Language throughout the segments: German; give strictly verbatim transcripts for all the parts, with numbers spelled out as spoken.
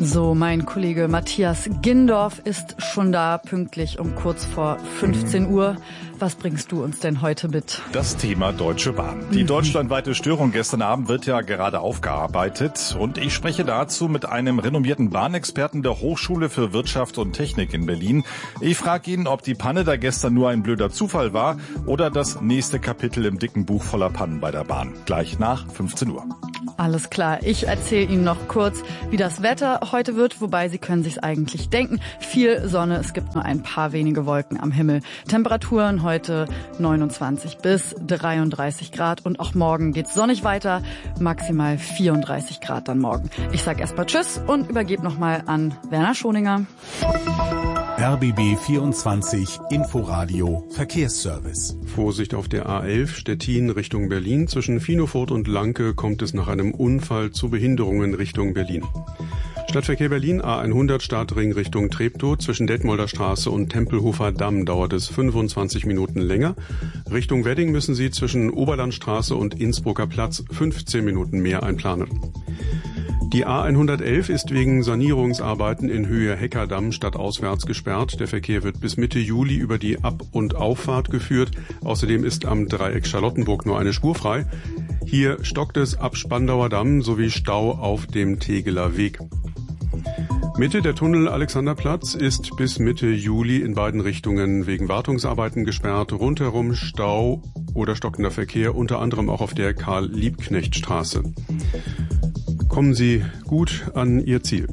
So, mein Kollege Matthias Gindorf ist schon da, pünktlich um kurz vor fünfzehn Uhr. Was bringst du uns denn heute mit? Das Thema Deutsche Bahn. Die deutschlandweite Störung gestern Abend wird ja gerade aufgearbeitet. Und ich spreche dazu mit einem renommierten Bahnexperten der Hochschule für Wirtschaft und Technik in Berlin. Ich frage ihn, ob die Panne da gestern nur ein blöder Zufall war oder das nächste Kapitel im dicken Buch voller Pannen bei der Bahn. Gleich nach fünfzehn Uhr. Alles klar, ich erzähle Ihnen noch kurz, wie das Wetter heute wird, wobei Sie können sich's eigentlich denken. Viel Sonne, es gibt nur ein paar wenige Wolken am Himmel. Temperaturen heute neunundzwanzig bis dreiunddreißig Grad und auch morgen geht's sonnig weiter, maximal vierunddreißig Grad dann morgen. Ich sag erstmal Tschüss und übergebe nochmal an Werner Schoninger. R B B vierundzwanzig Inforadio Verkehrsservice. Vorsicht auf der A elf Stettin Richtung Berlin. Zwischen Finofurt und Lanke kommt es nach einem Unfall zu Behinderungen Richtung Berlin. Stadtverkehr Berlin A hundert Startring Richtung Treptow. Zwischen Detmolder Straße und Tempelhofer Damm dauert es fünfundzwanzig Minuten länger. Richtung Wedding müssen Sie zwischen Oberlandstraße und Innsbrucker Platz fünfzehn Minuten mehr einplanen. Die A hundertelf ist wegen Sanierungsarbeiten in Höhe Heckerdamm stadtauswärts gesperrt. Der Verkehr wird bis Mitte Juli über die Ab- und Auffahrt geführt. Außerdem ist am Dreieck Charlottenburg nur eine Spur frei. Hier stockt es ab Spandauer Damm sowie Stau auf dem Tegeler Weg. Mitte der Tunnel Alexanderplatz ist bis Mitte Juli in beiden Richtungen wegen Wartungsarbeiten gesperrt. Rundherum Stau oder stockender Verkehr, unter anderem auch auf der Karl-Liebknecht-Straße. Kommen Sie gut an Ihr Ziel.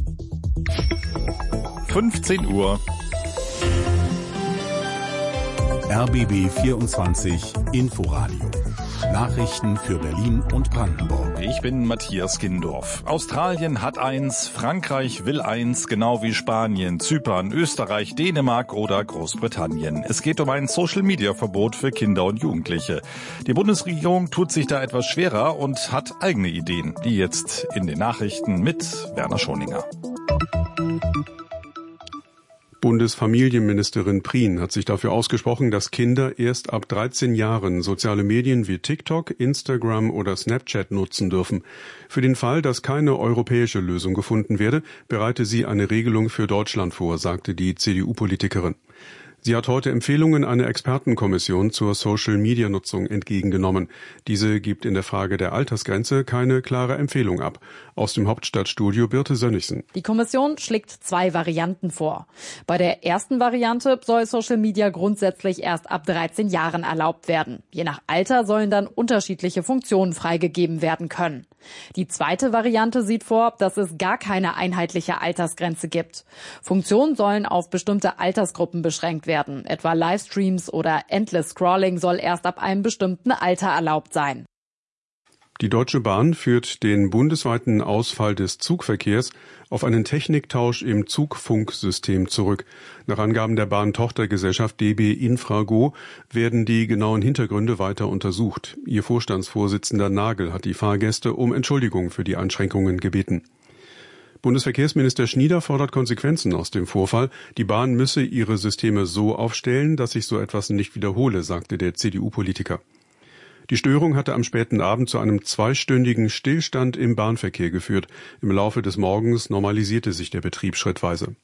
fünfzehn Uhr. R B B vierundzwanzig Inforadio. Nachrichten für Berlin und Brandenburg. Ich bin Matthias Gindorf. Australien hat eins, Frankreich will eins, genau wie Spanien, Zypern, Österreich, Dänemark oder Großbritannien. Es geht um ein Social-Media-Verbot für Kinder und Jugendliche. Die Bundesregierung tut sich da etwas schwerer und hat eigene Ideen. Die jetzt in den Nachrichten mit Werner Schoninger. Bundesfamilienministerin Prien hat sich dafür ausgesprochen, dass Kinder erst ab dreizehn Jahren soziale Medien wie TikTok, Instagram oder Snapchat nutzen dürfen. Für den Fall, dass keine europäische Lösung gefunden werde, bereite sie eine Regelung für Deutschland vor, sagte die C D U-Politikerin. Sie hat heute Empfehlungen einer Expertenkommission zur Social-Media-Nutzung entgegengenommen. Diese gibt in der Frage der Altersgrenze keine klare Empfehlung ab. Aus dem Hauptstadtstudio Birte Sönnigsen. Die Kommission schlägt zwei Varianten vor. Bei der ersten Variante soll Social Media grundsätzlich erst ab dreizehn Jahren erlaubt werden. Je nach Alter sollen dann unterschiedliche Funktionen freigegeben werden können. Die zweite Variante sieht vor, dass es gar keine einheitliche Altersgrenze gibt. Funktionen sollen auf bestimmte Altersgruppen beschränkt werden. Etwa Livestreams oder Endless Scrolling soll erst ab einem bestimmten Alter erlaubt sein. Die Deutsche Bahn führt den bundesweiten Ausfall des Zugverkehrs auf einen Techniktausch im Zugfunksystem zurück. Nach Angaben der Bahn-Tochtergesellschaft D B Infrago werden die genauen Hintergründe weiter untersucht. Ihr Vorstandsvorsitzender Nagel hat die Fahrgäste um Entschuldigung für die Einschränkungen gebeten. Bundesverkehrsminister Schnieder fordert Konsequenzen aus dem Vorfall. Die Bahn müsse ihre Systeme so aufstellen, dass sich so etwas nicht wiederhole, sagte der C D U-Politiker. Die Störung hatte am späten Abend zu einem zweistündigen Stillstand im Bahnverkehr geführt. Im Laufe des Morgens normalisierte sich der Betrieb schrittweise.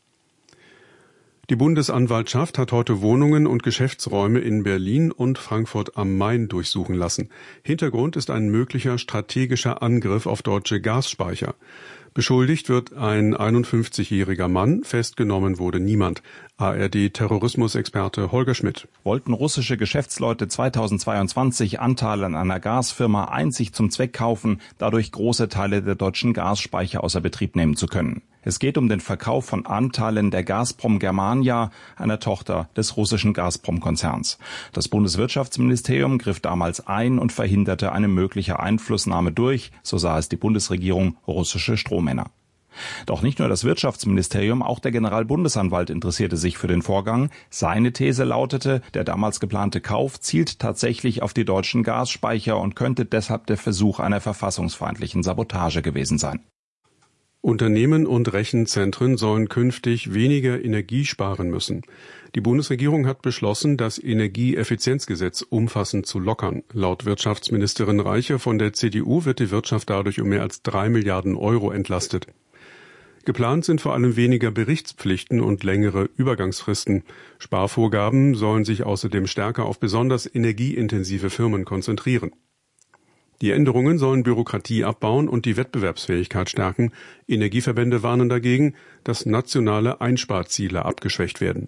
Die Bundesanwaltschaft hat heute Wohnungen und Geschäftsräume in Berlin und Frankfurt am Main durchsuchen lassen. Hintergrund ist ein möglicher strategischer Angriff auf deutsche Gasspeicher. Beschuldigt wird ein einundfünfzigjähriger Mann, festgenommen wurde niemand. A R D-Terrorismusexperte Holger Schmidt. Wollten russische Geschäftsleute zweitausendzweiundzwanzig Anteile an einer Gasfirma einzig zum Zweck kaufen, dadurch große Teile der deutschen Gasspeicher außer Betrieb nehmen zu können. Es geht um den Verkauf von Anteilen der Gazprom Germania, einer Tochter des russischen Gazprom-Konzerns. Das Bundeswirtschaftsministerium griff damals ein und verhinderte eine mögliche Einflussnahme durch, so sah es die Bundesregierung, russische Strohmänner. Doch nicht nur das Wirtschaftsministerium, auch der Generalbundesanwalt interessierte sich für den Vorgang. Seine These lautete, der damals geplante Kauf zielt tatsächlich auf die deutschen Gasspeicher und könnte deshalb der Versuch einer verfassungsfeindlichen Sabotage gewesen sein. Unternehmen und Rechenzentren sollen künftig weniger Energie sparen müssen. Die Bundesregierung hat beschlossen, das Energieeffizienzgesetz umfassend zu lockern. Laut Wirtschaftsministerin Reiche von der C D U wird die Wirtschaft dadurch um mehr als drei Milliarden Euro entlastet. Geplant sind vor allem weniger Berichtspflichten und längere Übergangsfristen. Sparvorgaben sollen sich außerdem stärker auf besonders energieintensive Firmen konzentrieren. Die Änderungen sollen Bürokratie abbauen und die Wettbewerbsfähigkeit stärken. Energieverbände warnen dagegen, dass nationale Einsparziele abgeschwächt werden.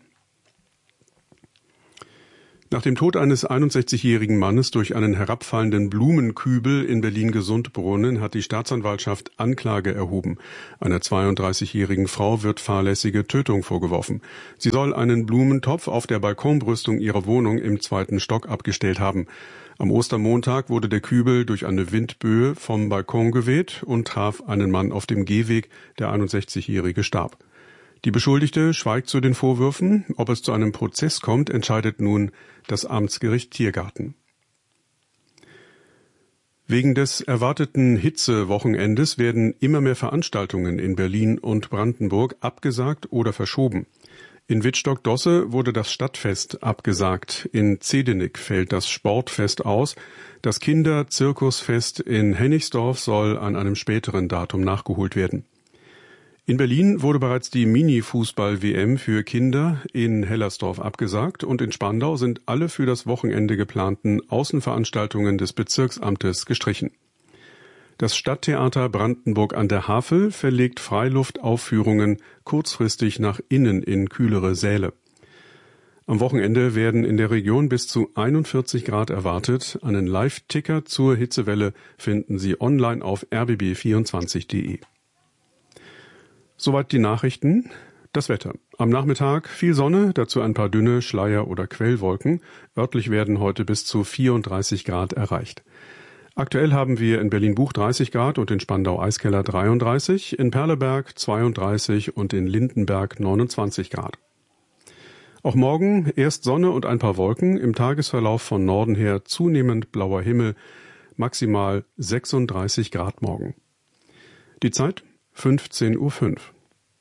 Nach dem Tod eines einundsechzigjährigen Mannes durch einen herabfallenden Blumenkübel in Berlin-Gesundbrunnen hat die Staatsanwaltschaft Anklage erhoben. Einer zweiunddreißigjährigen Frau wird fahrlässige Tötung vorgeworfen. Sie soll einen Blumentopf auf der Balkonbrüstung ihrer Wohnung im zweiten Stock abgestellt haben. Am Ostermontag wurde der Kübel durch eine Windböe vom Balkon geweht und traf einen Mann auf dem Gehweg. Der einundsechzigjährige starb. Die Beschuldigte schweigt zu den Vorwürfen. Ob es zu einem Prozess kommt, entscheidet nun das Amtsgericht Tiergarten. Wegen des erwarteten Hitzewochenendes werden immer mehr Veranstaltungen in Berlin und Brandenburg abgesagt oder verschoben. In Wittstock-Dosse wurde das Stadtfest abgesagt. In Zedenik fällt das Sportfest aus. Das Kinder-Zirkusfest in Hennigsdorf soll an einem späteren Datum nachgeholt werden. In Berlin wurde bereits die Mini-Fußball-W M für Kinder in Hellersdorf abgesagt und in Spandau sind alle für das Wochenende geplanten Außenveranstaltungen des Bezirksamtes gestrichen. Das Stadttheater Brandenburg an der Havel verlegt Freiluftaufführungen kurzfristig nach innen in kühlere Säle. Am Wochenende werden in der Region bis zu einundvierzig Grad erwartet. Einen Live-Ticker zur Hitzewelle finden Sie online auf r b b vierundzwanzig punkt d e. Soweit die Nachrichten. Das Wetter. Am Nachmittag viel Sonne, dazu ein paar dünne Schleier- oder Quellwolken. Örtlich werden heute bis zu vierunddreißig Grad erreicht. Aktuell haben wir in Berlin-Buch dreißig Grad und in Spandau-Eiskeller dreiunddreißig, in Perleberg zweiunddreißig und in Lindenberg neunundzwanzig Grad. Auch morgen erst Sonne und ein paar Wolken, im Tagesverlauf von Norden her zunehmend blauer Himmel, maximal sechsunddreißig Grad morgen. Die Zeit fünfzehn Uhr fünf.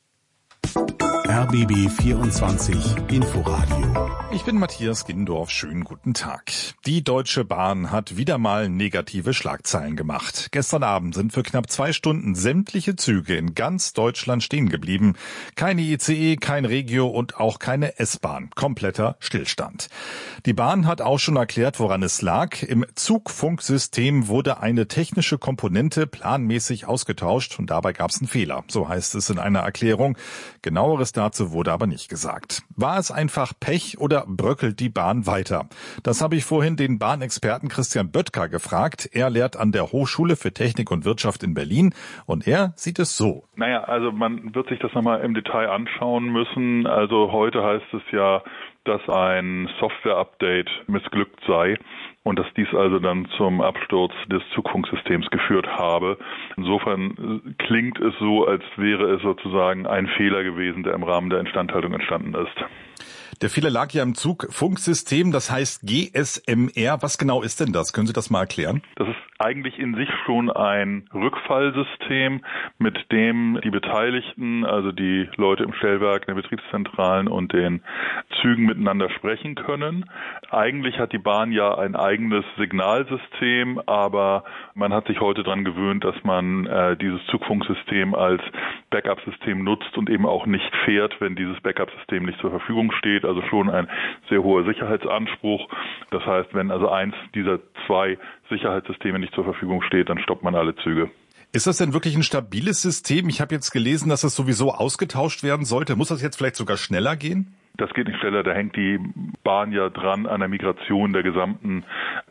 R B B vierundzwanzig Inforadio. Ich bin Matthias Gindorf. Schönen guten Tag. Die Deutsche Bahn hat wieder mal negative Schlagzeilen gemacht. Gestern Abend sind für knapp zwei Stunden sämtliche Züge in ganz Deutschland stehen geblieben. Keine I C E, kein Regio und auch keine S-Bahn. Kompletter Stillstand. Die Bahn hat auch schon erklärt, woran es lag. Im Zugfunksystem wurde eine technische Komponente planmäßig ausgetauscht und dabei gab es einen Fehler. So heißt es in einer Erklärung. Genaueres dazu wurde aber nicht gesagt. War es einfach Pech oder bröckelt die Bahn weiter? Das habe ich vorhin den Bahnexperten Christian Böttger gefragt. Er lehrt an der Hochschule für Technik und Wirtschaft in Berlin und er sieht es so. Naja, also man wird sich das nochmal im Detail anschauen müssen. Also heute heißt es ja, dass ein Software-Update missglückt sei und dass dies also dann zum Absturz des Zugfunksystems geführt habe. Insofern klingt es so, als wäre es sozusagen ein Fehler gewesen, der im Rahmen der Instandhaltung entstanden ist. Der Fehler lag ja im Zugfunksystem, das heißt G S M R. Was genau ist denn das? Können Sie das mal erklären? Das ist eigentlich in sich schon ein Rückfallsystem, mit dem die Beteiligten, also die Leute im Stellwerk, in den Betriebszentralen und den Zügen miteinander sprechen können. Eigentlich hat die Bahn ja ein eigenes Signalsystem, aber man hat sich heute daran gewöhnt, dass man äh, dieses Zugfunksystem als Backup-System nutzt und eben auch nicht fährt, wenn dieses Backup-System nicht zur Verfügung steht. Also schon ein sehr hoher Sicherheitsanspruch. Das heißt, wenn also eins dieser zwei Sicherheitssysteme nicht zur Verfügung steht, dann stoppt man alle Züge. Ist das denn wirklich ein stabiles System? Ich habe jetzt gelesen, dass es sowieso ausgetauscht werden sollte. Muss das jetzt vielleicht sogar schneller gehen? Das geht nicht schneller, da hängt die Bahn ja dran an der Migration der gesamten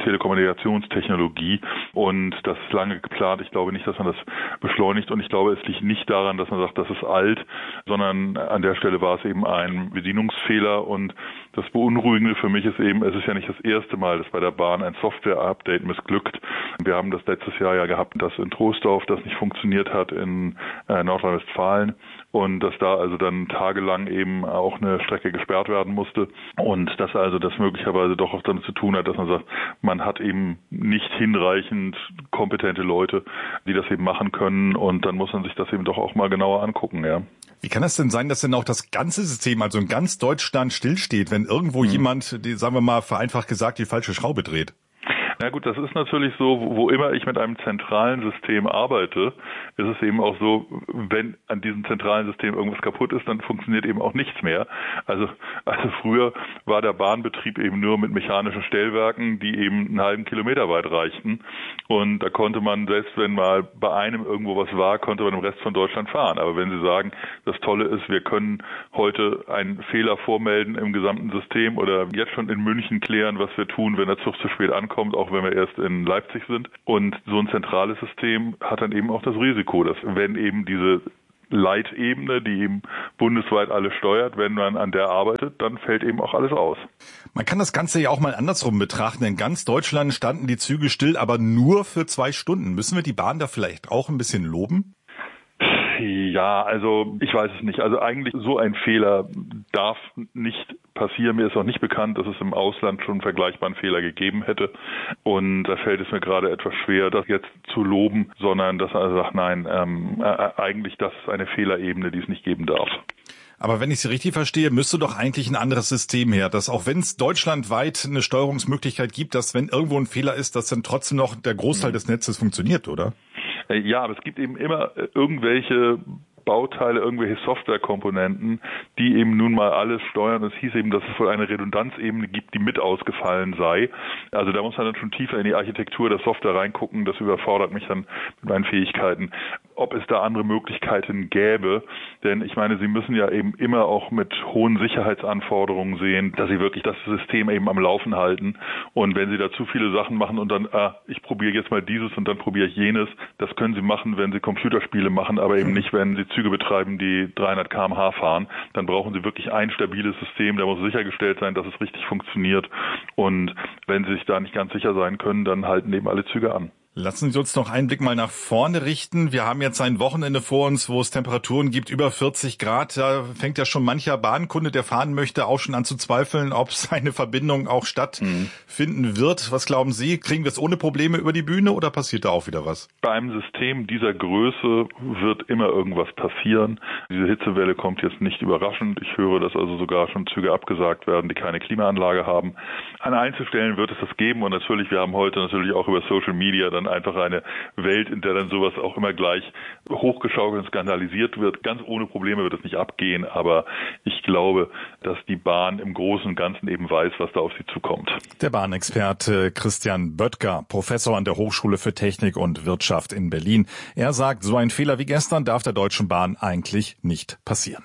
Telekommunikationstechnologie und das ist lange geplant. Ich glaube nicht, dass man das beschleunigt und ich glaube, es liegt nicht daran, dass man sagt, das ist alt, sondern an der Stelle war es eben ein Bedienungsfehler und das Beunruhigende für mich ist eben, es ist ja nicht das erste Mal, dass bei der Bahn ein Software-Update missglückt. Wir haben das letztes Jahr ja gehabt, dass in Troisdorf das nicht funktioniert hat in äh, Nordrhein-Westfalen und dass da also dann tagelang eben auch eine Strecke gesperrt werden musste und dass also das möglicherweise doch auch damit zu tun hat, dass man sagt, man hat eben nicht hinreichend kompetente Leute, die das eben machen können und dann muss man sich das eben doch auch mal genauer angucken, ja. Wie kann das denn sein, dass denn auch das ganze System, also in ganz Deutschland, stillsteht, wenn irgendwo hm. jemand, die, sagen wir mal vereinfacht gesagt, die falsche Schraube dreht? Na gut, das ist natürlich so, wo immer ich mit einem zentralen System arbeite, ist es eben auch so, wenn an diesem zentralen System irgendwas kaputt ist, dann funktioniert eben auch nichts mehr. Also, also früher war der Bahnbetrieb eben nur mit mechanischen Stellwerken, die eben einen halben Kilometer weit reichten. Und da konnte man, selbst wenn mal bei einem irgendwo was war, konnte man im Rest von Deutschland fahren. Aber wenn Sie sagen, das Tolle ist, wir können heute einen Fehler vormelden im gesamten System oder jetzt schon in München klären, was wir tun, wenn der Zug zu spät ankommt, auch wenn wir erst in Leipzig sind. Und so ein zentrales System hat dann eben auch das Risiko, dass wenn eben diese Leitebene, die eben bundesweit alles steuert, wenn man an der arbeitet, dann fällt eben auch alles aus. Man kann das Ganze ja auch mal andersrum betrachten. In ganz Deutschland standen die Züge still, aber nur für zwei Stunden. Müssen wir die Bahn da vielleicht auch ein bisschen loben? Ja, also ich weiß es nicht. Also eigentlich so ein Fehler darf nicht passieren. Mir ist auch nicht bekannt, dass es im Ausland schon einen vergleichbaren Fehler gegeben hätte. Und da fällt es mir gerade etwas schwer, das jetzt zu loben, sondern dass er sagt, nein, ähm, äh, eigentlich das ist eine Fehlerebene, die es nicht geben darf. Aber wenn ich Sie richtig verstehe, müsste doch eigentlich ein anderes System her, dass auch wenn es deutschlandweit eine Steuerungsmöglichkeit gibt, dass wenn irgendwo ein Fehler ist, dass dann trotzdem noch der Großteil des Netzes funktioniert, oder? Ja, aber es gibt eben immer irgendwelche Bauteile, irgendwelche Softwarekomponenten, die eben nun mal alles steuern. Es hieß eben, dass es wohl eine Redundanzebene gibt, die mit ausgefallen sei. Also da muss man dann schon tiefer in die Architektur der Software reingucken. Das überfordert mich dann mit meinen Fähigkeiten. Ob es da andere Möglichkeiten gäbe, denn ich meine, Sie müssen ja eben immer auch mit hohen Sicherheitsanforderungen sehen, dass Sie wirklich das System eben am Laufen halten. Und wenn Sie da zu viele Sachen machen und dann, ah, ich probiere jetzt mal dieses und dann probiere ich jenes, das können Sie machen, wenn Sie Computerspiele machen, aber eben nicht, wenn Sie Züge betreiben, die dreihundert Kilometer pro Stunde fahren, dann brauchen Sie wirklich ein stabiles System, da muss sichergestellt sein, dass es richtig funktioniert. Und wenn Sie sich da nicht ganz sicher sein können, dann halten eben alle Züge an. Lassen Sie uns noch einen Blick mal nach vorne richten. Wir haben jetzt ein Wochenende vor uns, wo es Temperaturen gibt, über vierzig Grad. Da fängt ja schon mancher Bahnkunde, der fahren möchte, auch schon an zu zweifeln, ob seine Verbindung auch stattfinden mhm. wird. Was glauben Sie? Kriegen wir es ohne Probleme über die Bühne oder passiert da auch wieder was? Bei einem System dieser Größe wird immer irgendwas passieren. Diese Hitzewelle kommt jetzt nicht überraschend. Ich höre, dass also sogar schon Züge abgesagt werden, die keine Klimaanlage haben. An Einzelstellen wird es das geben und natürlich, wir haben heute natürlich auch über Social Media dann einfach eine Welt, in der dann sowas auch immer gleich hochgeschaukelt und skandalisiert wird. Ganz ohne Probleme wird es nicht abgehen, aber ich glaube, dass die Bahn im Großen und Ganzen eben weiß, was da auf sie zukommt. Der Bahnexperte Christian Böttger, Professor an der Hochschule für Technik und Wirtschaft in Berlin. Er sagt, so ein Fehler wie gestern darf der Deutschen Bahn eigentlich nicht passieren.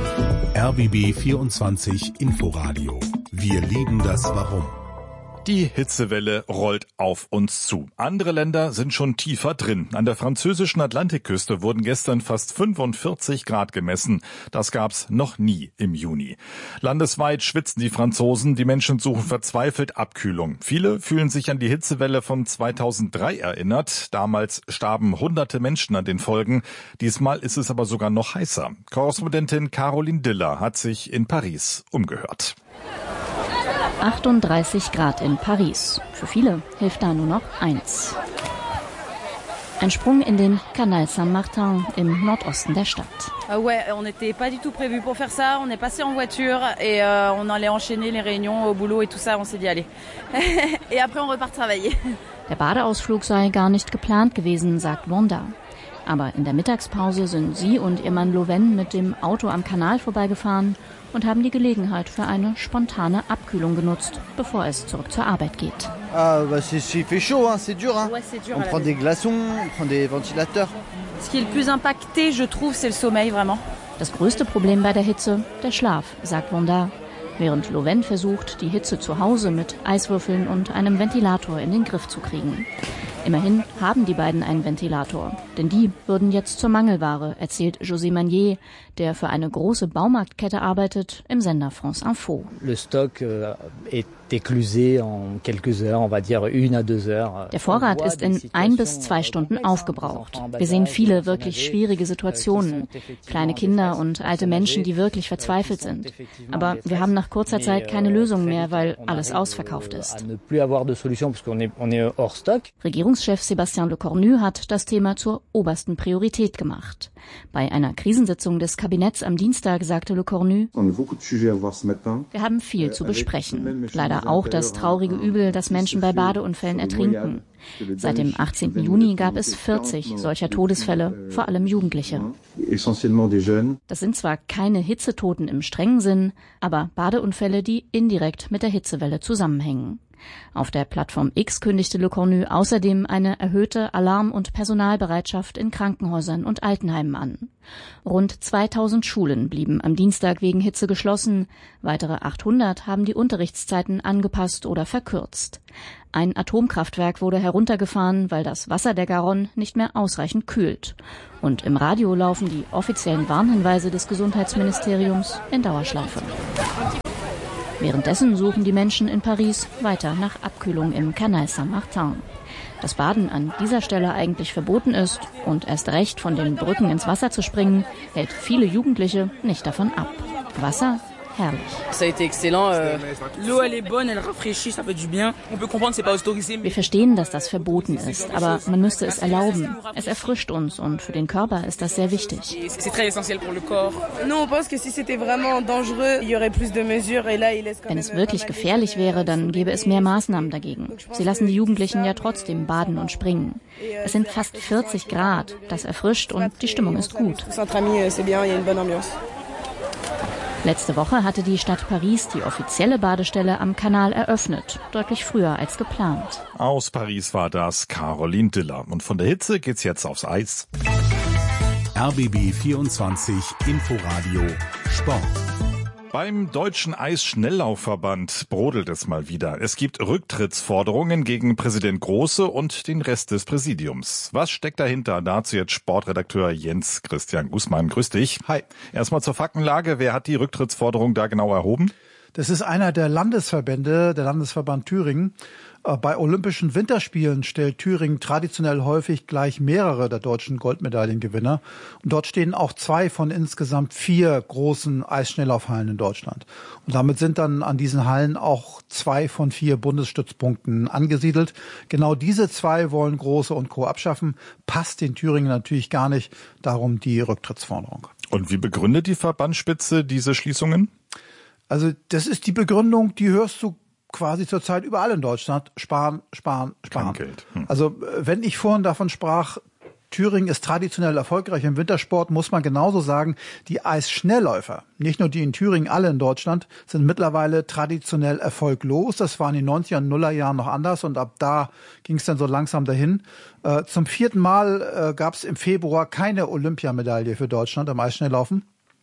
R B B vierundzwanzig Inforadio. Wir lieben das Warum. Die Hitzewelle rollt auf uns zu. Andere Länder sind schon tiefer drin. An der französischen Atlantikküste wurden gestern fast fünfundvierzig Grad gemessen. Das gab's noch nie im Juni. Landesweit schwitzen die Franzosen. Die Menschen suchen verzweifelt Abkühlung. Viele fühlen sich an die Hitzewelle von zweitausenddrei erinnert. Damals starben hunderte Menschen an den Folgen. Diesmal ist es aber sogar noch heißer. Korrespondentin Caroline Diller hat sich in Paris umgehört. achtunddreißig Grad in Paris. Für viele hilft da nur noch eins. Ein Sprung in den Canal Saint-Martin im Nordosten der Stadt. Ouais, on n'était pas du tout prévu pour faire ça. On est passé en voiture et euh, on allait enchaîner les réunions au boulot et tout ça. On s'est dit allez. Et après on repart travailler. Der Badeausflug sei gar nicht geplant gewesen, sagt Wanda. Aber in der Mittagspause sind sie und ihr Mann Loven mit dem Auto am Kanal vorbeigefahren und haben die Gelegenheit für eine spontane Abkühlung genutzt, bevor es zurück zur Arbeit geht. Ah, bah c'est c'est fait chaud, hein, c'est dur, hein. Ouais, c'est dur. On prend des glaçons, on prend des ventilateurs. Ce qui est le plus impacté, je trouve, c'est le sommeil, vraiment. Das größte Problem bei der Hitze, der Schlaf, sagt Wanda, während Loven versucht, die Hitze zu Hause mit Eiswürfeln und einem Ventilator in den Griff zu kriegen. Immerhin haben die beiden einen Ventilator, denn die würden jetzt zur Mangelware, erzählt José Magnier, der für eine große Baumarktkette arbeitet, im Sender France Info. Le stock est éclusé en quelques heures, on va dire une à deux heures. Der Vorrat ist in ein bis zwei Stunden aufgebraucht. Wir sehen viele wirklich schwierige Situationen, kleine Kinder und alte Menschen, die wirklich verzweifelt sind. Aber wir haben nach kurzer Zeit keine Lösung mehr, weil alles ausverkauft ist. Regierungs Regierungschef Sébastien Lecornu hat das Thema zur obersten Priorität gemacht. Bei einer Krisensitzung des Kabinetts am Dienstag sagte Lecornu: Wir haben viel zu besprechen. Leider auch das traurige Übel, dass Menschen bei Badeunfällen ertrinken. Seit dem achtzehnten Juni gab es vierzig solcher Todesfälle, vor allem Jugendliche. Das sind zwar keine Hitzetoten im strengen Sinn, aber Badeunfälle, die indirekt mit der Hitzewelle zusammenhängen. Auf der Plattform X kündigte Lecornu außerdem eine erhöhte Alarm- und Personalbereitschaft in Krankenhäusern und Altenheimen an. Rund zweitausend Schulen blieben am Dienstag wegen Hitze geschlossen. Weitere achthundert haben die Unterrichtszeiten angepasst oder verkürzt. Ein Atomkraftwerk wurde heruntergefahren, weil das Wasser der Garonne nicht mehr ausreichend kühlt. Und im Radio laufen die offiziellen Warnhinweise des Gesundheitsministeriums in Dauerschleife. Währenddessen suchen die Menschen in Paris weiter nach Abkühlung im Canal Saint-Martin. Dass Baden an dieser Stelle eigentlich verboten ist und erst recht von den Brücken ins Wasser zu springen, hält viele Jugendliche nicht davon ab. Wasser? Herrlich. Wir verstehen, dass das verboten ist, aber man müsste es erlauben. Es erfrischt uns und für den Körper ist das sehr wichtig. Wenn es wirklich gefährlich wäre, dann gäbe es mehr Maßnahmen dagegen. Sie lassen die Jugendlichen ja trotzdem baden und springen. Es sind fast vierzig Grad, das erfrischt und die Stimmung ist gut. Letzte Woche hatte die Stadt Paris die offizielle Badestelle am Kanal eröffnet, deutlich früher als geplant. Aus Paris war das Caroline Diller. Und von der Hitze geht's jetzt aufs Eis. R B B vierundzwanzig Inforadio Sport. Beim Deutschen Eisschnelllaufverband brodelt es mal wieder. Es gibt Rücktrittsforderungen gegen Präsident Große und den Rest des Präsidiums. Was steckt dahinter? Dazu jetzt Sportredakteur Jens Christian Gußmann. Grüß dich. Hi. Erstmal zur Faktenlage. Wer hat die Rücktrittsforderung da genau erhoben? Das ist einer der Landesverbände, der Landesverband Thüringen. Bei Olympischen Winterspielen stellt Thüringen traditionell häufig gleich mehrere der deutschen Goldmedaillengewinner. Und dort stehen auch zwei von insgesamt vier großen Eisschnelllaufhallen in Deutschland. Und damit sind dann an diesen Hallen auch zwei von vier Bundesstützpunkten angesiedelt. Genau diese zwei wollen Große und Co. abschaffen. Passt den Thüringen natürlich gar nicht. Darum die Rücktrittsforderung. Und wie begründet die Verbandsspitze diese Schließungen? Also das ist die Begründung, die hörst du quasi zurzeit überall in Deutschland. Sparen, sparen, sparen. Kein Geld. Hm. Also wenn ich vorhin davon sprach, Thüringen ist traditionell erfolgreich im Wintersport, muss man genauso sagen, die Eisschnellläufer, nicht nur die in Thüringen, alle in Deutschland, sind mittlerweile traditionell erfolglos. Das war in den neunziger und Nullerjahren noch anders und ab da ging es dann so langsam dahin. Äh, zum vierten Mal äh, gab es im Februar keine Olympiamedaille für Deutschland im Eisschnelllaufen.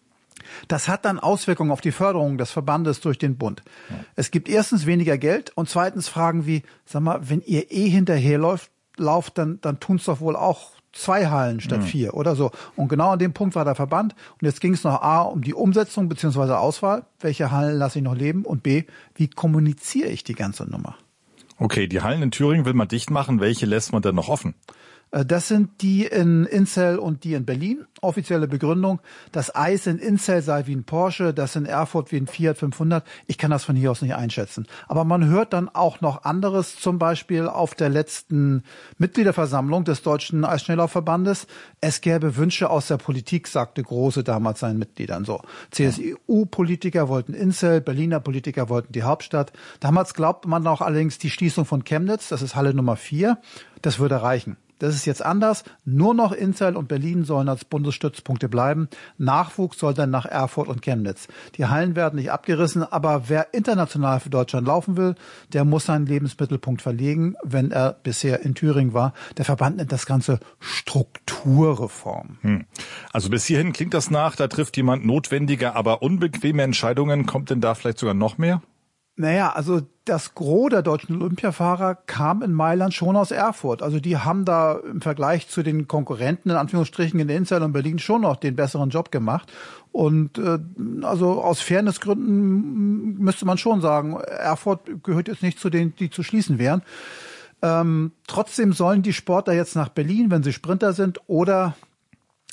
Das hat dann Auswirkungen auf die Förderung des Verbandes durch den Bund. Ja. Es gibt erstens weniger Geld und zweitens Fragen wie, sag mal, wenn ihr eh hinterherläuft, lauft, dann, dann tun's doch wohl auch zwei Hallen statt mhm. vier oder so. Und genau an dem Punkt war der Verband. Und jetzt ging es noch A, um die Umsetzung bzw. Auswahl. Welche Hallen lasse ich noch leben? Und B, wie kommuniziere ich die ganze Nummer? Okay, die Hallen in Thüringen will man dicht machen. Welche lässt man denn noch offen? Das sind die in Inzell und die in Berlin. Offizielle Begründung, das Eis in Inzell sei wie ein Porsche, das in Erfurt wie ein Fiat fünfhundert. Ich kann das von hier aus nicht einschätzen. Aber man hört dann auch noch anderes, zum Beispiel auf der letzten Mitgliederversammlung des Deutschen Eisschnelllaufverbandes. Es gäbe Wünsche aus der Politik, sagte Große damals seinen Mitgliedern so. C S U-Politiker wollten Inzell, Berliner Politiker wollten die Hauptstadt. Damals glaubte man auch allerdings die Schließung von Chemnitz, das ist Halle Nummer vier, das würde reichen. Das ist jetzt anders. Nur noch Inzell und Berlin sollen als Bundesstützpunkte bleiben. Nachwuchs soll dann nach Erfurt und Chemnitz. Die Hallen werden nicht abgerissen, aber wer international für Deutschland laufen will, der muss seinen Lebensmittelpunkt verlegen, wenn er bisher in Thüringen war. Der Verband nennt das Ganze Strukturreform. Hm. Also bis hierhin klingt das nach, da trifft jemand notwendige, aber unbequeme Entscheidungen. Kommt denn da vielleicht sogar noch mehr? Naja, also das Gros der deutschen Olympiafahrer kam in Mailand schon aus Erfurt. Also die haben da im Vergleich zu den Konkurrenten in Anführungsstrichen in Inzell und Berlin schon noch den besseren Job gemacht. Und äh, also aus Fairnessgründen müsste man schon sagen, Erfurt gehört jetzt nicht zu denen, die zu schließen wären. Ähm, trotzdem sollen die Sportler jetzt nach Berlin, wenn sie Sprinter sind, oder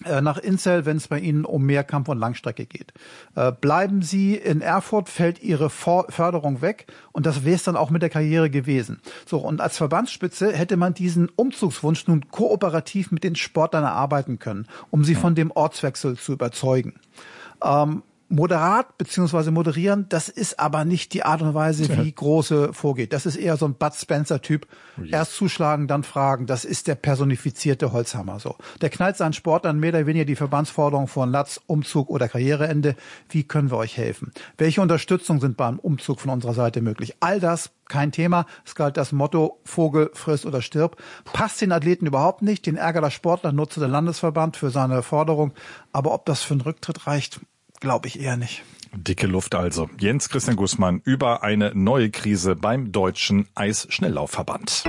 nach Inzell, wenn es bei Ihnen um Mehrkampf- und Langstrecke geht. Äh, bleiben Sie in Erfurt, fällt Ihre For- Förderung weg und das wäre es dann auch mit der Karriere gewesen. So, und als Verbandsspitze hätte man diesen Umzugswunsch nun kooperativ mit den Sportlern erarbeiten können, um sie von dem Ortswechsel zu überzeugen. Ähm, Moderat beziehungsweise moderieren, das ist aber nicht die Art und Weise, wie ja. Große vorgeht. Das ist eher so ein Bud Spencer-Typ. Oh ja. Erst zuschlagen, dann fragen. Das ist der personifizierte Holzhammer so. Der knallt seinen Sportlern mehr oder weniger die Verbandsforderung von Latz, Umzug oder Karriereende. Wie können wir euch helfen? Welche Unterstützung sind beim Umzug von unserer Seite möglich? All das kein Thema. Es galt das Motto Vogel, friss oder stirb. Passt den Athleten überhaupt nicht. Den Ärger der Sportler nutze der Landesverband für seine Forderung. Aber ob das für einen Rücktritt reicht, glaube ich eher nicht. Dicke Luft also. Jens Christian Gußmann über eine neue Krise beim Deutschen Eisschnelllaufverband.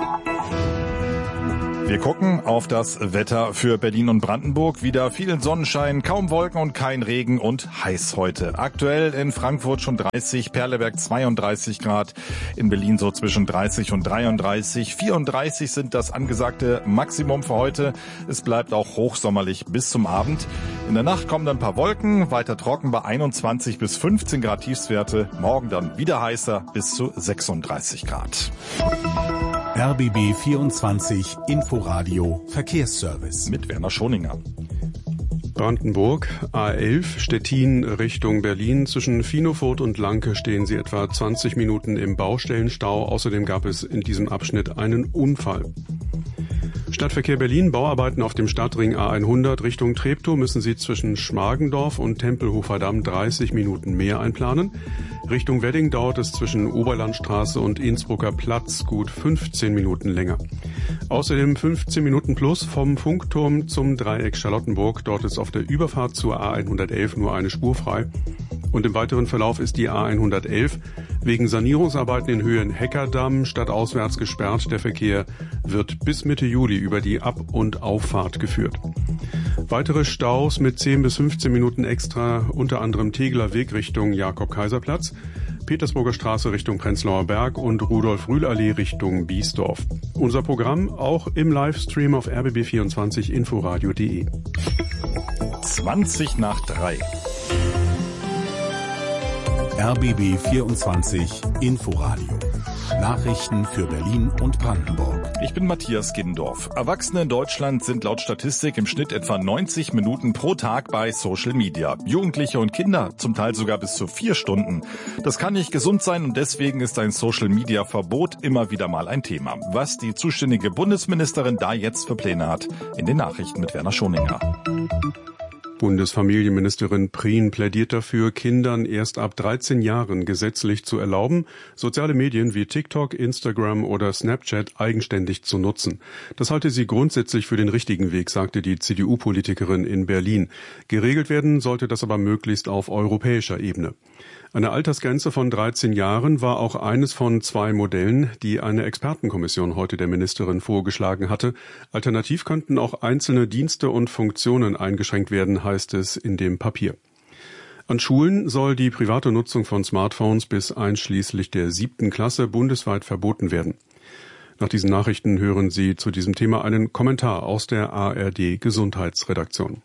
Wir gucken auf das Wetter für Berlin und Brandenburg. Wieder viel Sonnenschein, kaum Wolken und kein Regen und heiß heute. Aktuell in Frankfurt schon dreißig, Perleberg zweiunddreißig Grad, in Berlin so zwischen dreißig und dreiunddreißig. vierunddreißig sind das angesagte Maximum für heute. Es bleibt auch hochsommerlich bis zum Abend. In der Nacht kommen dann ein paar Wolken, weiter trocken bei einundzwanzig bis fünfzehn Grad Tiefstwerte. Morgen dann wieder heißer bis zu sechsunddreißig Grad. R B B vierundzwanzig Inforadio Verkehrsservice mit Werner Schoninger. Brandenburg, A elf, Stettin Richtung Berlin. Zwischen Finofurt und Lanke stehen Sie etwa zwanzig Minuten im Baustellenstau. Außerdem gab es in diesem Abschnitt einen Unfall. Stadtverkehr Berlin, Bauarbeiten auf dem Stadtring A hundert Richtung Treptow müssen Sie zwischen Schmargendorf und Tempelhofer Damm dreißig Minuten mehr einplanen. Richtung Wedding dauert es zwischen Oberlandstraße und Innsbrucker Platz gut fünfzehn Minuten länger. Außerdem fünfzehn Minuten plus vom Funkturm zum Dreieck Charlottenburg. Dort ist auf der Überfahrt zur A hundertelf nur eine Spur frei. Und im weiteren Verlauf ist die A hundertelf wegen Sanierungsarbeiten in Höhe Heckerdamm stadtauswärts gesperrt. Der Verkehr wird bis Mitte Juli über die Ab- und Auffahrt geführt. Weitere Staus mit zehn bis fünfzehn Minuten extra, unter anderem Tegeler Weg Richtung Jakob-Kaiser-Platz, Petersburger Straße Richtung Prenzlauer Berg und Rudolf-Rühl-Allee Richtung Biesdorf. Unser Programm auch im Livestream auf r b b vierundzwanzig inforadio punkt de. zwanzig nach drei. R B B vierundzwanzig Inforadio. Nachrichten für Berlin und Brandenburg. Ich bin Matthias Giddendorf. Erwachsene in Deutschland sind laut Statistik im Schnitt etwa neunzig Minuten pro Tag bei Social Media. Jugendliche und Kinder zum Teil sogar bis zu vier Stunden. Das kann nicht gesund sein und deswegen ist ein Social Media Verbot immer wieder mal ein Thema. Was die zuständige Bundesministerin da jetzt für Pläne hat, in den Nachrichten mit Werner Schoninger. Bundesfamilienministerin Prien plädiert dafür, Kindern erst ab dreizehn Jahren gesetzlich zu erlauben, soziale Medien wie TikTok, Instagram oder Snapchat eigenständig zu nutzen. Das halte sie grundsätzlich für den richtigen Weg, sagte die C D U-Politikerin in Berlin. Geregelt werden sollte das aber möglichst auf europäischer Ebene. Eine Altersgrenze von dreizehn Jahren war auch eines von zwei Modellen, die eine Expertenkommission heute der Ministerin vorgeschlagen hatte. Alternativ könnten auch einzelne Dienste und Funktionen eingeschränkt werden, heißt es in dem Papier. An Schulen soll die private Nutzung von Smartphones bis einschließlich der siebten Klasse bundesweit verboten werden. Nach diesen Nachrichten hören Sie zu diesem Thema einen Kommentar aus der A R D Gesundheitsredaktion.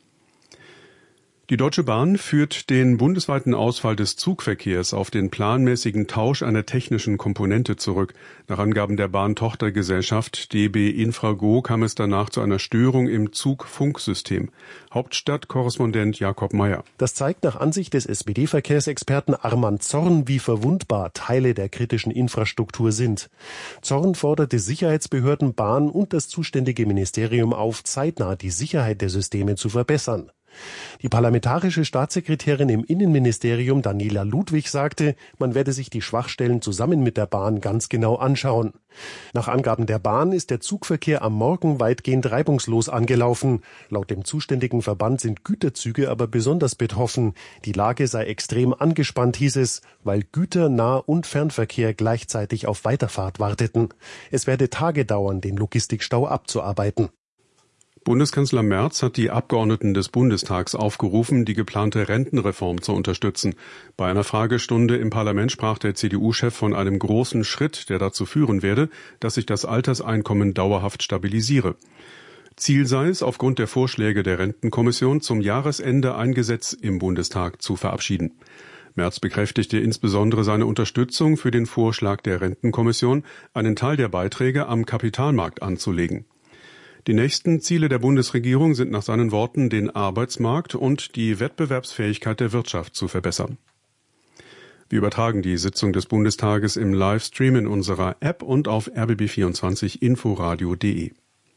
Die Deutsche Bahn führt den bundesweiten Ausfall des Zugverkehrs auf den planmäßigen Tausch einer technischen Komponente zurück. Nach Angaben der Bahntochtergesellschaft D B Infrago kam es danach zu einer Störung im Zugfunksystem. Hauptstadtkorrespondent Jakob Mayer. Das zeigt nach Ansicht des S P D-Verkehrsexperten Arman Zorn, wie verwundbar Teile der kritischen Infrastruktur sind. Zorn forderte Sicherheitsbehörden, Bahn und das zuständige Ministerium auf, zeitnah die Sicherheit der Systeme zu verbessern. Die parlamentarische Staatssekretärin im Innenministerium Daniela Ludwig sagte, man werde sich die Schwachstellen zusammen mit der Bahn ganz genau anschauen. Nach Angaben der Bahn ist der Zugverkehr am Morgen weitgehend reibungslos angelaufen. Laut dem zuständigen Verband sind Güterzüge aber besonders betroffen. Die Lage sei extrem angespannt, hieß es, weil Güter-, Nah- und Fernverkehr gleichzeitig auf Weiterfahrt warteten. Es werde Tage dauern, den Logistikstau abzuarbeiten. Bundeskanzler Merz hat die Abgeordneten des Bundestags aufgerufen, die geplante Rentenreform zu unterstützen. Bei einer Fragestunde im Parlament sprach der C D U-Chef von einem großen Schritt, der dazu führen werde, dass sich das Alterseinkommen dauerhaft stabilisiere. Ziel sei es, aufgrund der Vorschläge der Rentenkommission zum Jahresende ein Gesetz im Bundestag zu verabschieden. Merz bekräftigte insbesondere seine Unterstützung für den Vorschlag der Rentenkommission, einen Teil der Beiträge am Kapitalmarkt anzulegen. Die nächsten Ziele der Bundesregierung sind nach seinen Worten, den Arbeitsmarkt und die Wettbewerbsfähigkeit der Wirtschaft zu verbessern. Wir übertragen die Sitzung des Bundestages im Livestream in unserer App und auf r b b vierundzwanzig inforadio punkt de.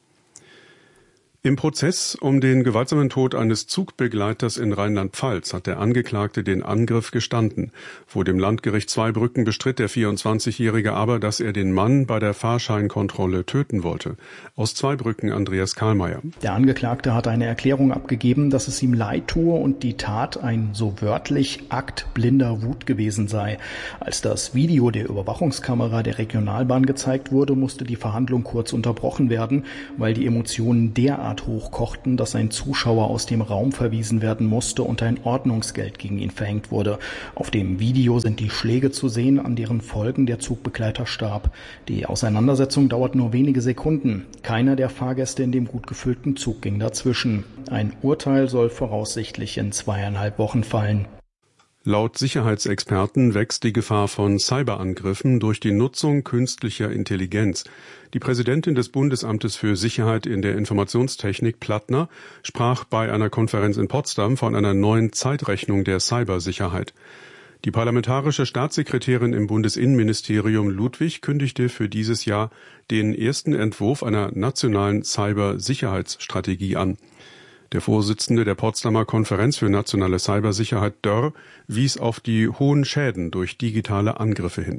Im Prozess um den gewaltsamen Tod eines Zugbegleiters in Rheinland-Pfalz hat der Angeklagte den Angriff gestanden. Vor dem Landgericht Zweibrücken bestritt der vierundzwanzigjährige aber, dass er den Mann bei der Fahrscheinkontrolle töten wollte. Aus Zweibrücken Andreas Kahlmeier. Der Angeklagte hat eine Erklärung abgegeben, dass es ihm leid tue und die Tat ein so wörtlich Akt blinder Wut gewesen sei. Als das Video der Überwachungskamera der Regionalbahn gezeigt wurde, musste die Verhandlung kurz unterbrochen werden, weil die Emotionen derart hochkochten, dass ein Zuschauer aus dem Raum verwiesen werden musste und ein Ordnungsgeld gegen ihn verhängt wurde. Auf dem Video sind die Schläge zu sehen, an deren Folgen der Zugbegleiter starb. Die Auseinandersetzung dauert nur wenige Sekunden. Keiner der Fahrgäste in dem gut gefüllten Zug ging dazwischen. Ein Urteil soll voraussichtlich in zweieinhalb Wochen fallen. Laut Sicherheitsexperten wächst die Gefahr von Cyberangriffen durch die Nutzung künstlicher Intelligenz. Die Präsidentin des Bundesamtes für Sicherheit in der Informationstechnik, Plattner, sprach bei einer Konferenz in Potsdam von einer neuen Zeitrechnung der Cybersicherheit. Die parlamentarische Staatssekretärin im Bundesinnenministerium Ludwig kündigte für dieses Jahr den ersten Entwurf einer nationalen Cybersicherheitsstrategie an. Der Vorsitzende der Potsdamer Konferenz für nationale Cybersicherheit, Dörr, wies auf die hohen Schäden durch digitale Angriffe hin.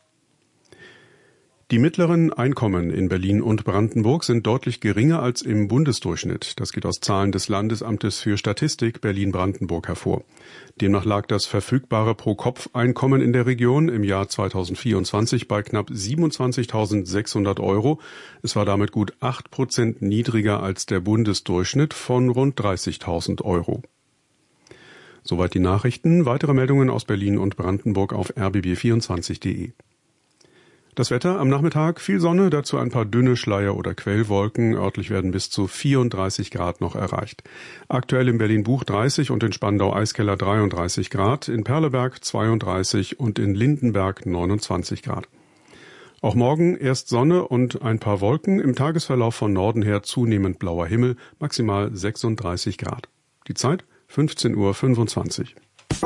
Die mittleren Einkommen in Berlin und Brandenburg sind deutlich geringer als im Bundesdurchschnitt. Das geht aus Zahlen des Landesamtes für Statistik Berlin-Brandenburg hervor. Demnach lag das verfügbare Pro-Kopf-Einkommen in der Region im Jahr zweitausendvierundzwanzig bei knapp siebenundzwanzigtausendsechshundert Euro. Es war damit gut acht Prozent niedriger als der Bundesdurchschnitt von rund dreißigtausend Euro. Soweit die Nachrichten. Weitere Meldungen aus Berlin und Brandenburg auf r b b vierundzwanzig punkt de. Das Wetter am Nachmittag, viel Sonne, dazu ein paar dünne Schleier- oder Quellwolken. Örtlich werden bis zu vierunddreißig Grad noch erreicht. Aktuell in Berlin-Buch dreißig und in Spandau-Eiskeller dreiunddreißig Grad, in Perleberg zweiunddreißig und in Lindenberg neunundzwanzig Grad. Auch morgen erst Sonne und ein paar Wolken, im Tagesverlauf von Norden her zunehmend blauer Himmel, maximal sechsunddreißig Grad. Die Zeit fünfzehn Uhr fünfundzwanzig.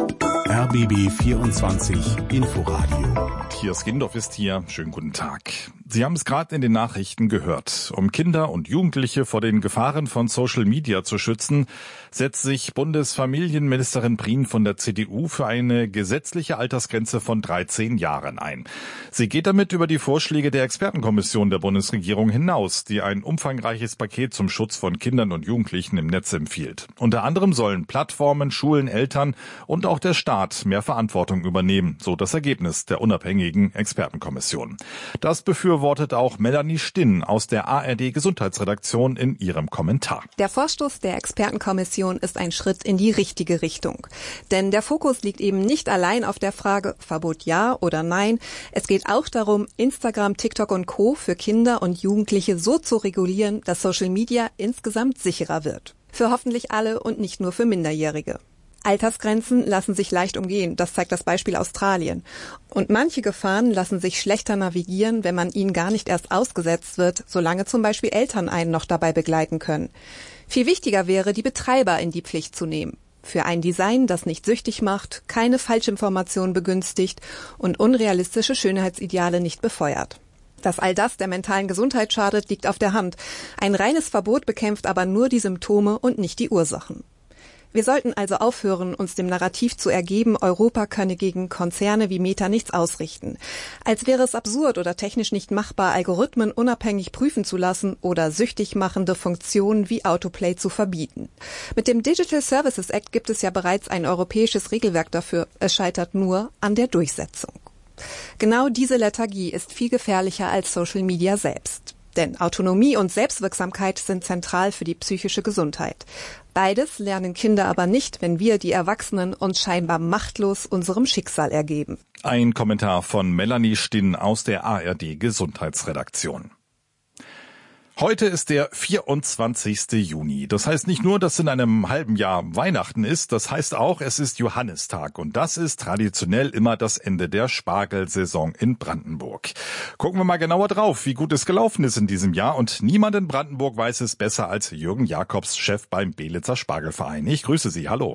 R B B vierundzwanzig Inforadio. Matthias Gindorf ist hier. Schönen guten Tag. Sie haben es gerade in den Nachrichten gehört. Um Kinder und Jugendliche vor den Gefahren von Social Media zu schützen, setzt sich Bundesfamilienministerin Prien von der C D U für eine gesetzliche Altersgrenze von dreizehn Jahren ein. Sie geht damit über die Vorschläge der Expertenkommission der Bundesregierung hinaus, die ein umfangreiches Paket zum Schutz von Kindern und Jugendlichen im Netz empfiehlt. Unter anderem sollen Plattformen, Schulen, Eltern und auch der Staat mehr Verantwortung übernehmen, so das Ergebnis der unabhängigen Expertenkommission. Das befürwortet auch Melanie Stinn aus der A R D Gesundheitsredaktion in ihrem Kommentar. Der Vorstoß der Expertenkommission ist ein Schritt in die richtige Richtung. Denn der Fokus liegt eben nicht allein auf der Frage Verbot ja oder nein. Es geht auch darum, Instagram, TikTok und Co. für Kinder und Jugendliche so zu regulieren, dass Social Media insgesamt sicherer wird. Für hoffentlich alle und nicht nur für Minderjährige. Altersgrenzen lassen sich leicht umgehen, das zeigt das Beispiel Australien. Und manche Gefahren lassen sich schlechter navigieren, wenn man ihnen gar nicht erst ausgesetzt wird, solange zum Beispiel Eltern einen noch dabei begleiten können. Viel wichtiger wäre, die Betreiber in die Pflicht zu nehmen. Für ein Design, das nicht süchtig macht, keine Falschinformationen begünstigt und unrealistische Schönheitsideale nicht befeuert. Dass all das der mentalen Gesundheit schadet, liegt auf der Hand. Ein reines Verbot bekämpft aber nur die Symptome und nicht die Ursachen. Wir sollten also aufhören, uns dem Narrativ zu ergeben, Europa könne gegen Konzerne wie Meta nichts ausrichten. Als wäre es absurd oder technisch nicht machbar, Algorithmen unabhängig prüfen zu lassen oder süchtig machende Funktionen wie Autoplay zu verbieten. Mit dem Digital Services Act gibt es ja bereits ein europäisches Regelwerk dafür. Es scheitert nur an der Durchsetzung. Genau diese Lethargie ist viel gefährlicher als Social Media selbst. Denn Autonomie und Selbstwirksamkeit sind zentral für die psychische Gesundheit. Beides lernen Kinder aber nicht, wenn wir, die Erwachsenen, uns scheinbar machtlos unserem Schicksal ergeben. Ein Kommentar von Melanie Stinn aus der A R D Gesundheitsredaktion. Heute ist der vierundzwanzigste Juni. Das heißt nicht nur, dass in einem halben Jahr Weihnachten ist, das heißt auch, es ist Johannistag. Und das ist traditionell immer das Ende der Spargelsaison in Brandenburg. Gucken wir mal genauer drauf, wie gut es gelaufen ist in diesem Jahr. Und niemand in Brandenburg weiß es besser als Jürgen Jakobs, Chef beim Belitzer Spargelverein. Ich grüße Sie, hallo.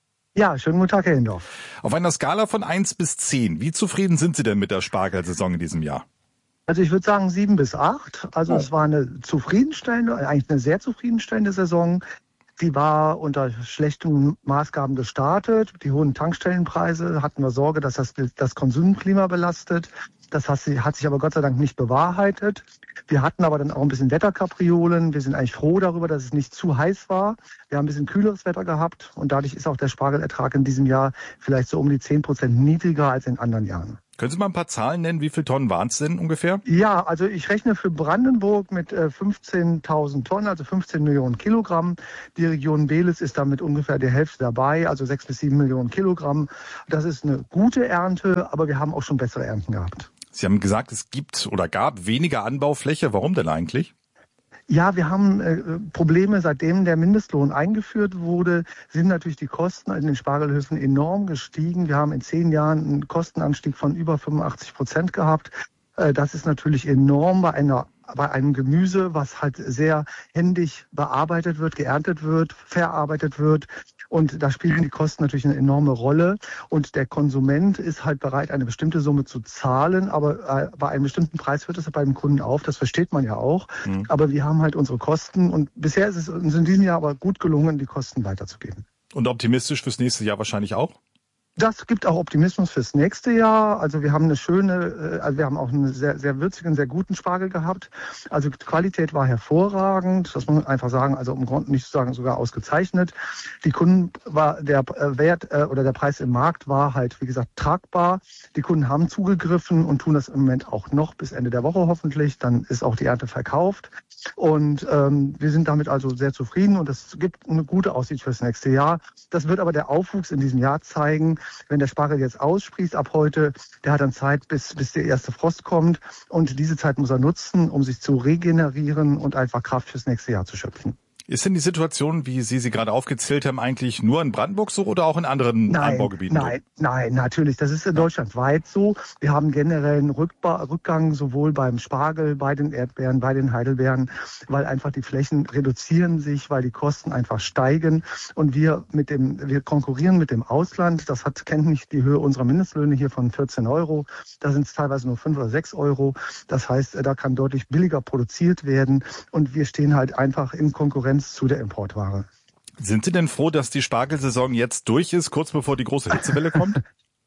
Ja, schönen guten Tag, Herr Hindorf. Auf einer Skala von eins bis zehn, wie zufrieden sind Sie denn mit der Spargelsaison in diesem Jahr? Also ich würde sagen sieben bis acht. Also oh. es war eine zufriedenstellende, eigentlich eine sehr zufriedenstellende Saison. Die war unter schlechten Maßgaben gestartet. Die hohen Tankstellenpreise hatten wir Sorge, dass das das Konsumklima belastet. Das hat sich, hat sich aber Gott sei Dank nicht bewahrheitet. Wir hatten aber dann auch ein bisschen Wetterkapriolen. Wir sind eigentlich froh darüber, dass es nicht zu heiß war. Wir haben ein bisschen kühleres Wetter gehabt und dadurch ist auch der Spargelertrag in diesem Jahr vielleicht so um die zehn Prozent niedriger als in anderen Jahren. Können Sie mal ein paar Zahlen nennen? Wie viele Tonnen waren es denn ungefähr? Ja, also ich rechne für Brandenburg mit äh, fünfzehntausend Tonnen, also fünfzehn Millionen Kilogramm. Die Region Belitz ist damit ungefähr die Hälfte dabei, also sechs bis sieben Millionen Kilogramm. Das ist eine gute Ernte, aber wir haben auch schon bessere Ernten gehabt. Sie haben gesagt, es gibt oder gab weniger Anbaufläche. Warum denn eigentlich? Ja, wir haben äh, Probleme, seitdem der Mindestlohn eingeführt wurde, sind natürlich die Kosten in den Spargelhöfen enorm gestiegen. Wir haben in zehn Jahren einen Kostenanstieg von über fünfundachtzig Prozent gehabt. Äh, das ist natürlich enorm bei einer bei einem Gemüse, was halt sehr händisch bearbeitet wird, geerntet wird, verarbeitet wird. Und da spielen die Kosten natürlich eine enorme Rolle. Und der Konsument ist halt bereit, eine bestimmte Summe zu zahlen. Aber bei einem bestimmten Preis hört es bei dem Kunden auf. Das versteht man ja auch. Mhm. Aber wir haben halt unsere Kosten. Und bisher ist es uns in diesem Jahr aber gut gelungen, die Kosten weiterzugeben. Und optimistisch fürs nächste Jahr wahrscheinlich auch? Das gibt auch Optimismus fürs nächste Jahr. Also wir haben eine schöne, also wir haben auch einen sehr, sehr würzigen, sehr guten Spargel gehabt. Also die Qualität war hervorragend. Das muss man einfach sagen. Also im Grunde nicht zu sagen, sogar ausgezeichnet. Die Kunden war der Wert oder der Preis im Markt war halt, wie gesagt, tragbar. Die Kunden haben zugegriffen und tun das im Moment auch noch bis Ende der Woche hoffentlich. Dann ist auch die Ernte verkauft. Und ähm, wir sind damit also sehr zufrieden und es gibt eine gute Aussicht fürs nächste Jahr. Das wird aber der Aufwuchs in diesem Jahr zeigen. Wenn der Spargel jetzt aussprießt ab heute, der hat dann Zeit, bis, bis der erste Frost kommt. Und diese Zeit muss er nutzen, um sich zu regenerieren und einfach Kraft fürs nächste Jahr zu schöpfen. Ist denn die Situation, wie Sie sie gerade aufgezählt haben, eigentlich nur in Brandenburg so oder auch in anderen nein, Anbaugebieten? Nein, so? nein, natürlich. Das ist in deutschlandweit so. Wir haben generell einen Rückba- Rückgang sowohl beim Spargel, bei den Erdbeeren, bei den Heidelbeeren, weil einfach die Flächen reduzieren sich, weil die Kosten einfach steigen. Und wir mit dem, wir konkurrieren mit dem Ausland. Das hat, kennt nicht die Höhe unserer Mindestlöhne hier von vierzehn Euro. Da sind es teilweise nur fünf oder sechs Euro. Das heißt, da kann deutlich billiger produziert werden. Und wir stehen halt einfach in Konkurrenz zu der Importware. Sind Sie denn froh, dass die Spargelsaison jetzt durch ist, kurz bevor die große Hitzewelle kommt?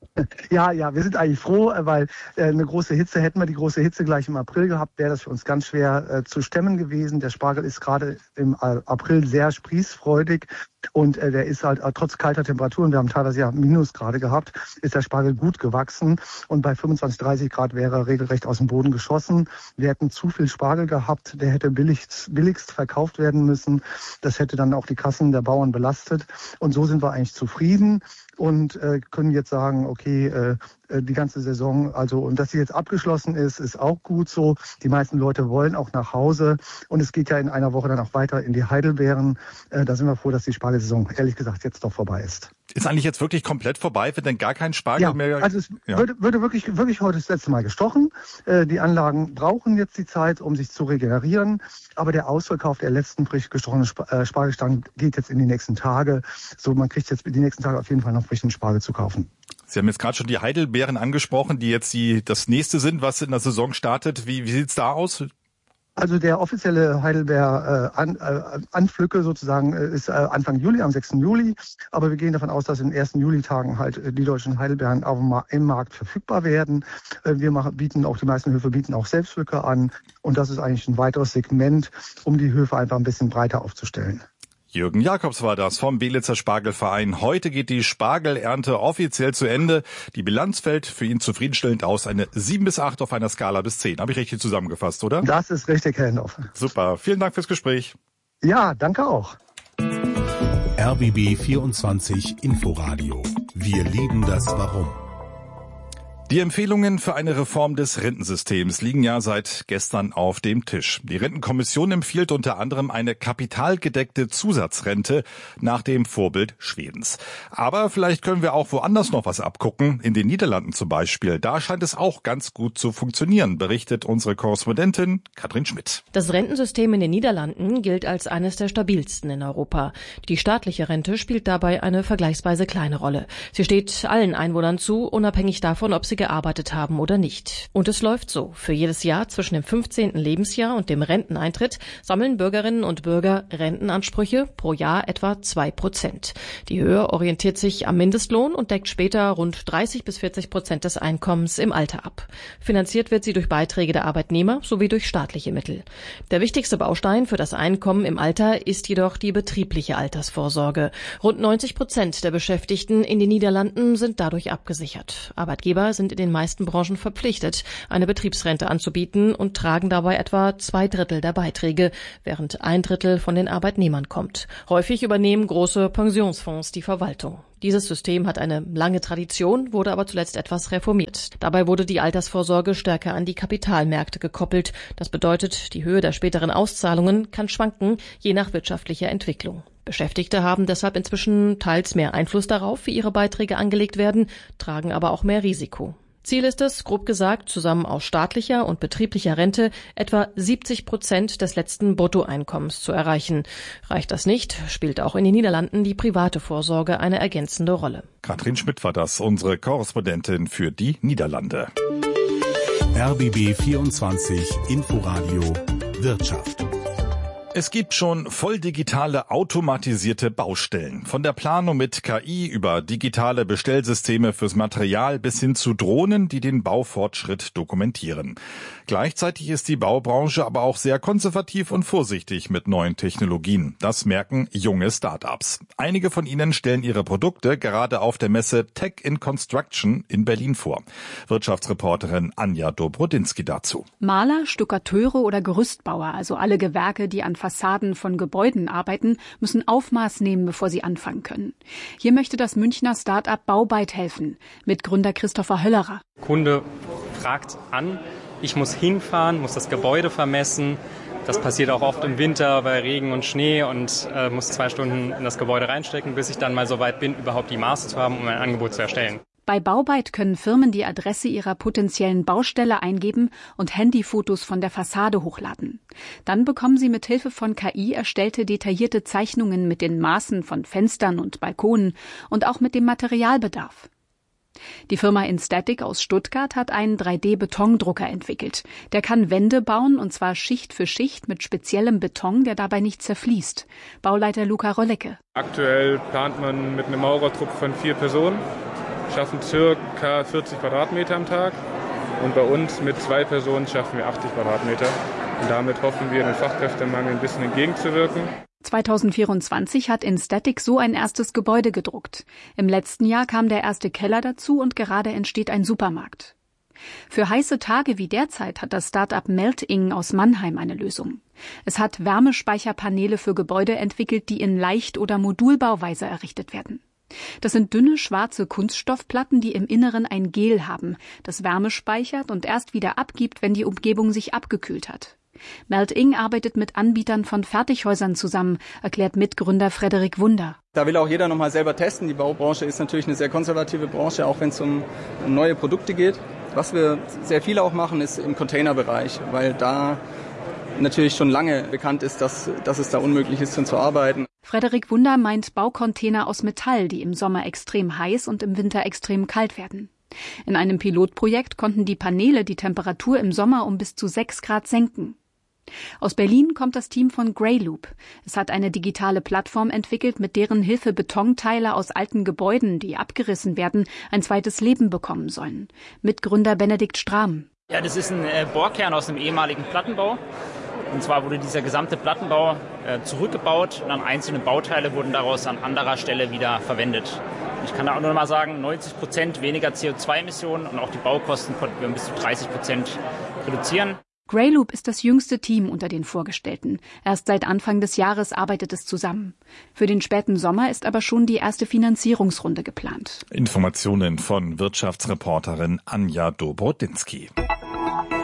Ja, ja, wir sind eigentlich froh, weil äh, eine große Hitze, hätten wir die große Hitze gleich im April gehabt, wäre das für uns ganz schwer äh, zu stemmen gewesen. Der Spargel ist gerade im April sehr sprießfreudig und äh, der ist halt äh, trotz kalter Temperaturen, wir haben teilweise ja Minusgrade gehabt, ist der Spargel gut gewachsen und bei fünfundzwanzig, dreißig Grad wäre er regelrecht aus dem Boden geschossen. Wir hätten zu viel Spargel gehabt, der hätte billigst, billigst verkauft werden müssen. Das hätte dann auch die Kassen der Bauern belastet und so sind wir eigentlich zufrieden. Und äh, können jetzt sagen, okay, äh, die ganze Saison, also und dass sie jetzt abgeschlossen ist, ist auch gut so. Die meisten Leute wollen auch nach Hause und es geht ja in einer Woche dann auch weiter in die Heidelbeeren. Äh, da sind wir froh, dass die Spargelsaison ehrlich gesagt jetzt doch vorbei ist. Ist eigentlich jetzt wirklich komplett vorbei? Wird denn gar kein Spargel ja, mehr? Also es ja. würde, würde wirklich, wirklich heute das letzte Mal gestochen. Äh, die Anlagen brauchen jetzt die Zeit, um sich zu regenerieren. Aber der Ausverkauf der letzten frisch gestochenen Spargelstangen geht jetzt in die nächsten Tage. So, man kriegt jetzt die nächsten Tage auf jeden Fall noch frischen Spargel zu kaufen. Sie haben jetzt gerade schon die Heidelbeeren angesprochen, die jetzt die das nächste sind, was in der Saison startet. Wie, wie sieht's da aus? Also der offizielle Heidelbeer äh, an, äh, Anpflücke sozusagen äh, ist äh, Anfang Juli, am sechsten Juli. Aber wir gehen davon aus, dass in den ersten Julitagen halt äh, die deutschen Heidelbeeren auf dem Ma- im Markt verfügbar werden. Äh, wir machen, bieten auch, die meisten Höfe bieten auch Selbstpflücke an. Und das ist eigentlich ein weiteres Segment, um die Höfe einfach ein bisschen breiter aufzustellen. Jürgen Jakobs war das vom Belitzer Spargelverein. Heute geht die Spargelernte offiziell zu Ende. Die Bilanz fällt für ihn zufriedenstellend aus. Eine sieben bis acht auf einer Skala bis zehn. Habe ich richtig zusammengefasst, oder? Das ist richtig, Herr Hindorf. Super. Vielen Dank fürs Gespräch. Ja, danke auch. R B B vierundzwanzig Inforadio. Wir lieben das Warum. Die Empfehlungen für eine Reform des Rentensystems liegen ja seit gestern auf dem Tisch. Die Rentenkommission empfiehlt unter anderem eine kapitalgedeckte Zusatzrente nach dem Vorbild Schwedens. Aber vielleicht können wir auch woanders noch was abgucken, in den Niederlanden zum Beispiel. Da scheint es auch ganz gut zu funktionieren, berichtet unsere Korrespondentin Katrin Schmidt. Das Rentensystem in den Niederlanden gilt als eines der stabilsten in Europa. Die staatliche Rente spielt dabei eine vergleichsweise kleine Rolle. Sie steht allen Einwohnern zu, unabhängig davon, ob sie gearbeitet haben oder nicht. Und es läuft so. Für jedes Jahr zwischen dem fünfzehnten Lebensjahr und dem Renteneintritt sammeln Bürgerinnen und Bürger Rentenansprüche, pro Jahr etwa zwei Prozent. Die Höhe orientiert sich am Mindestlohn und deckt später rund dreißig bis vierzig Prozent des Einkommens im Alter ab. Finanziert wird sie durch Beiträge der Arbeitnehmer sowie durch staatliche Mittel. Der wichtigste Baustein für das Einkommen im Alter ist jedoch die betriebliche Altersvorsorge. Rund neunzig Prozent der Beschäftigten in den Niederlanden sind dadurch abgesichert. Arbeitgeber sind in den meisten Branchen verpflichtet, eine Betriebsrente anzubieten und tragen dabei etwa zwei Drittel der Beiträge, während ein Drittel von den Arbeitnehmern kommt. Häufig übernehmen große Pensionsfonds die Verwaltung. Dieses System hat eine lange Tradition, wurde aber zuletzt etwas reformiert. Dabei wurde die Altersvorsorge stärker an die Kapitalmärkte gekoppelt. Das bedeutet, die Höhe der späteren Auszahlungen kann schwanken, je nach wirtschaftlicher Entwicklung. Beschäftigte haben deshalb inzwischen teils mehr Einfluss darauf, wie ihre Beiträge angelegt werden, tragen aber auch mehr Risiko. Ziel ist es, grob gesagt, zusammen aus staatlicher und betrieblicher Rente etwa siebzig Prozent des letzten Bruttoeinkommens zu erreichen. Reicht das nicht, spielt auch in den Niederlanden die private Vorsorge eine ergänzende Rolle. Katrin Schmidt war das, unsere Korrespondentin für die Niederlande. R B B vierundzwanzig Inforadio Wirtschaft. Es gibt schon voll digitale, automatisierte Baustellen. Von der Planung mit K I über digitale Bestellsysteme fürs Material bis hin zu Drohnen, die den Baufortschritt dokumentieren. Gleichzeitig ist die Baubranche aber auch sehr konservativ und vorsichtig mit neuen Technologien. Das merken junge Start-ups. Einige von ihnen stellen ihre Produkte gerade auf der Messe Tech in Construction in Berlin vor. Wirtschaftsreporterin Anja Dobrodinsky dazu. Maler, Stuckateure oder Gerüstbauer, also alle Gewerke, die an Fassaden von Gebäuden arbeiten, müssen Aufmaß nehmen, bevor sie anfangen können. Hier möchte das Münchner Start-up Baubyte helfen, Mitgründer Christopher Höllerer. Kunde fragt an, ich muss hinfahren, muss das Gebäude vermessen. Das passiert auch oft im Winter bei Regen und Schnee und äh, muss zwei Stunden in das Gebäude reinstecken, bis ich dann mal so weit bin, überhaupt die Maße zu haben, um ein Angebot zu erstellen. Bei Baubyte können Firmen die Adresse ihrer potenziellen Baustelle eingeben und Handyfotos von der Fassade hochladen. Dann bekommen sie mit Hilfe von K I erstellte detaillierte Zeichnungen mit den Maßen von Fenstern und Balkonen und auch mit dem Materialbedarf. Die Firma Instatic aus Stuttgart hat einen drei D Betondrucker entwickelt. Der kann Wände bauen, und zwar Schicht für Schicht mit speziellem Beton, der dabei nicht zerfließt. Bauleiter Luca Rollecke. Aktuell plant man mit einem Maurertrupp von vier Personen, schaffen circa vierzig Quadratmeter am Tag. Und bei uns mit zwei Personen schaffen wir achtzig Quadratmeter. Und damit hoffen wir, den Fachkräftemangel ein bisschen entgegenzuwirken. zweitausendvierundzwanzig hat Instatic so ein erstes Gebäude gedruckt. Im letzten Jahr kam der erste Keller dazu und gerade entsteht ein Supermarkt. Für heiße Tage wie derzeit hat das Start-up Melting aus Mannheim eine Lösung. Es hat Wärmespeicherpaneele für Gebäude entwickelt, die in Leicht- oder Modulbauweise errichtet werden. Das sind dünne, schwarze Kunststoffplatten, die im Inneren ein Gel haben, das Wärme speichert und erst wieder abgibt, wenn die Umgebung sich abgekühlt hat. Melting arbeitet mit Anbietern von Fertighäusern zusammen, erklärt Mitgründer Frederik Wunder. Da will auch jeder noch mal selber testen. Die Baubranche ist natürlich eine sehr konservative Branche, auch wenn es um, um neue Produkte geht. Was wir sehr viel auch machen, ist im Containerbereich, weil da natürlich schon lange bekannt ist, dass, dass es da unmöglich ist, zu arbeiten. Frederik Wunder meint Baucontainer aus Metall, die im Sommer extrem heiß und im Winter extrem kalt werden. In einem Pilotprojekt konnten die Paneele die Temperatur im Sommer um bis zu sechs Grad senken. Aus Berlin kommt das Team von Greyloop. Es hat eine digitale Plattform entwickelt, mit deren Hilfe Betonteile aus alten Gebäuden, die abgerissen werden, ein zweites Leben bekommen sollen. Mitgründer Benedikt Strahm. Ja, das ist ein äh, Bohrkern aus einem ehemaligen Plattenbau. Und zwar wurde dieser gesamte Plattenbau äh, zurückgebaut und dann einzelne Bauteile wurden daraus an anderer Stelle wieder verwendet. Ich kann da auch nur mal sagen, neunzig Prozent weniger C O zwei Emissionen und auch die Baukosten konnten wir um bis zu dreißig Prozent reduzieren. Greyloop ist das jüngste Team unter den Vorgestellten. Erst seit Anfang des Jahres arbeitet es zusammen. Für den späten Sommer ist aber schon die erste Finanzierungsrunde geplant. Informationen von Wirtschaftsreporterin Anja Dobrodinsky.